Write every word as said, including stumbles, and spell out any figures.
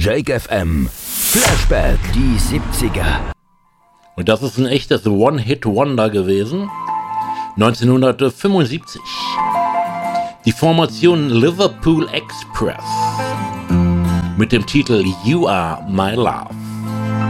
Jake F M. Flashback, die siebziger. Und das ist ein echtes One-Hit-Wonder gewesen. neunzehnhundertfünfundsiebzig. Die Formation Liverpool Express mit dem Titel You Are My Love.